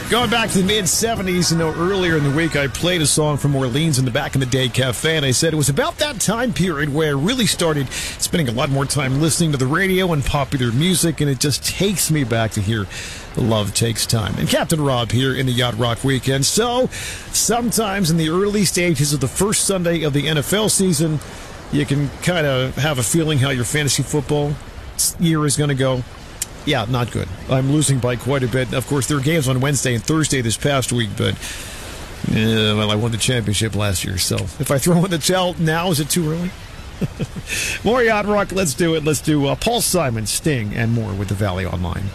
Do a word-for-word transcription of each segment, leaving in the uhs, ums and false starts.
Going back to the mid-seventies, you know, earlier in the week, I played a song from Orleans in the Back in the Day Cafe, and I said it was about that time period where I really started spending a lot more time listening to the radio and popular music, and it just takes me back to hear Love Takes Time. And Captain Rob here in the Yacht Rock Weekend. So, sometimes in the early stages of the first Sunday of the N F L season, you can kind of have a feeling how your fantasy football year is going to go. Yeah, not good. I'm losing by quite a bit. Of course, there are games on Wednesday and Thursday this past week, but, uh, well, I won the championship last year, so if I throw in the towel now, is it too early? More Yacht Rock, let's do it. Let's do uh, Paul Simon, Sting, and more with the Valley Online.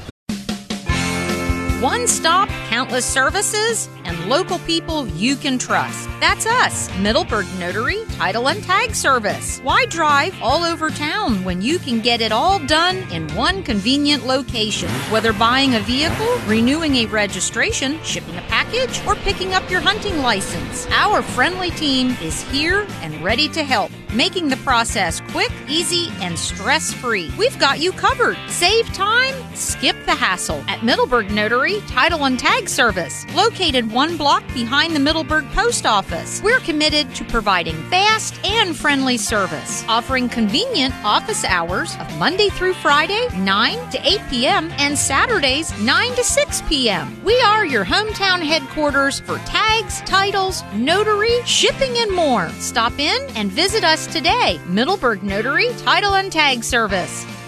One stop, countless services, and local people you can trust. That's us, Middleburg Notary, Title and Tag Service. Why drive all over town when you can get it all done in one convenient location? Whether buying a vehicle, renewing a registration, shipping a package, or picking up your hunting license, our friendly team is here and ready to help, making the process quick, easy, and stress-free. We've got you covered. Save time, skip the hassle at Middleburg Notary, Title and Tag Service, located one block behind the Middleburg Post Office. We're committed to providing fast and friendly service, offering convenient office hours of Monday through Friday, nine to eight p.m., and Saturdays, nine to six p.m. We are your hometown headquarters for tags, titles, notary, shipping, and more. Stop in and visit us today. Middleburg Notary, Title and Tag Service.